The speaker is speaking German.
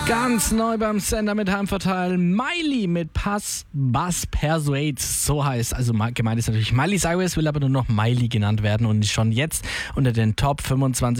Ganz neu beim Sender mit Heimvorteil. Miley mit Bass Persuade, so heißt. Also gemeint ist natürlich Miley Cyrus, will aber nur noch Miley genannt werden und ist schon jetzt unter den Top 25